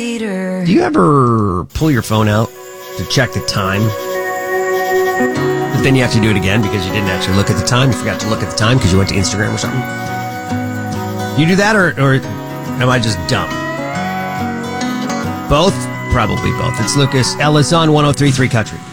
Do you ever pull your phone out to check the time? But then you have to do it again because you didn't actually look at the time. You forgot to look at the time because you went to Instagram or something. You do that or am I just dumb? Both? Probably both. It's Lucas Ellis on 103.3 Country.